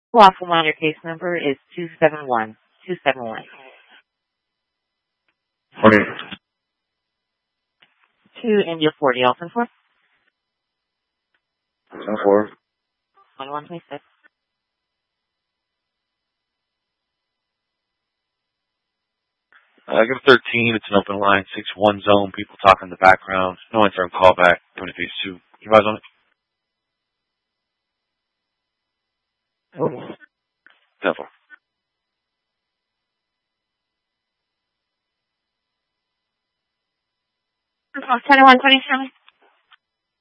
Lawful minor case number is 271. 2 India 40, Elton 4. 4. 2126. Give 13. It's an open line. 6-1 zone. People talking in the background. No answer on callback. Going to phase 2. You guys on it? Devil. 2127.